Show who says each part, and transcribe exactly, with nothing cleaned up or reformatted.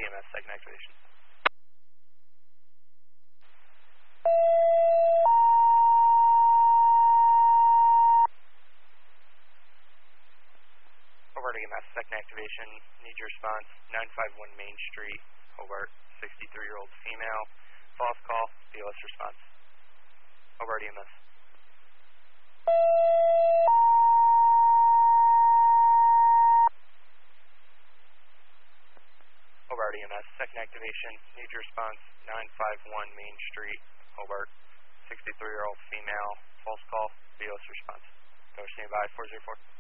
Speaker 1: M S, second activation. Hobart E M S, second activation. Need your response. nine five one Main Street, Hobart, sixty-three-year-old female. False call, B O S response. Hobart E M S. Hobart E M S, second activation. Need your response. nine five one Main Street, Hobart, sixty-three-year-old female. False call, B O S response. Go standby, four zero four.